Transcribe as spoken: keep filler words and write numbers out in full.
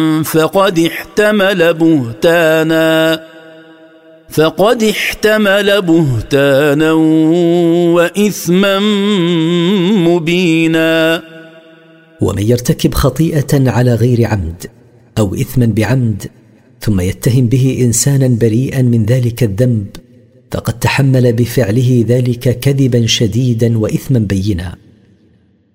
فقد احتمل بهتانا فقد احتمل بهتانا وإثما مبينا. ومن يرتكب خطيئة على غير عمد أو إثما بعمد ثم يتهم به إنسانا بريئا من ذلك الذنب فقد تحمل بفعله ذلك كذبا شديدا وإثما بينا.